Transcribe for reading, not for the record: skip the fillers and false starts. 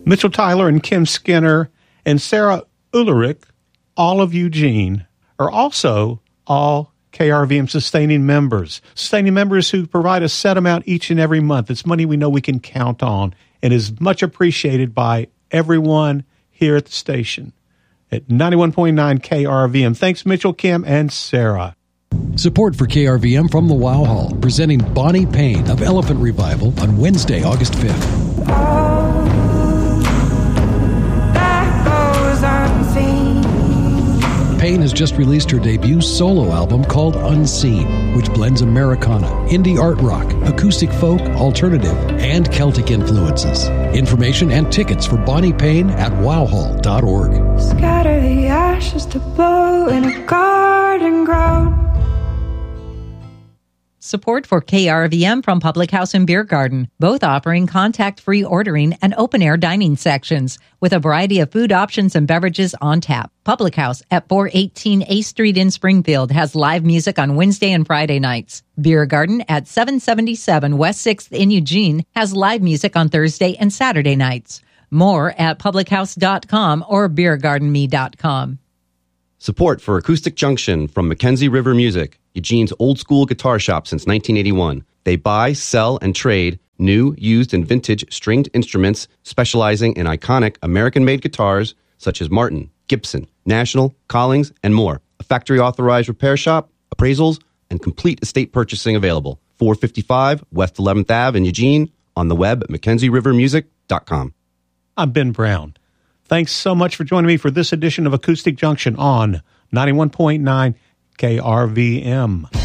Mitchell Tyler and Kim Skinner and Sarah Ulrich, all of Eugene, are also all KRVM sustaining members who provide a set amount each and every month. It's money we know we can count on and is much appreciated by everyone here at the station at 91.9 KRVM. Thanks, Mitchell, Kim, and Sarah. Support for KRVM from the Wow Hall, presenting Bonnie Payne of Elephant Revival on Wednesday, August 5th. Payne has just released her debut solo album called Unseen, which blends Americana, indie art rock, acoustic folk, alternative, and Celtic influences. Information and tickets for Bonnie Payne at wowhall.org. Scatter the ashes to blow in a garden ground. Support for KRVM from Public House and Beer Garden, both offering contact-free ordering and open-air dining sections with a variety of food options and beverages on tap. Public House at 418 A Street in Springfield has live music on Wednesday and Friday nights. Beer Garden at 777 West 6th in Eugene has live music on Thursday and Saturday nights. More at publichouse.com or beergardenme.com. Support for Acoustic Junction from Mackenzie River Music, Eugene's old-school guitar shop since 1981. They buy, sell, and trade new, used, and vintage stringed instruments specializing in iconic American-made guitars such as Martin, Gibson, National, Collings, and more. A factory-authorized repair shop, appraisals, and complete estate purchasing available. 455 West 11th Ave in Eugene, on the web at MackenzieRiverMusic.com. I'm Ben Brown. Thanks so much for joining me for this edition of Acoustic Junction on 91.9 KRVM.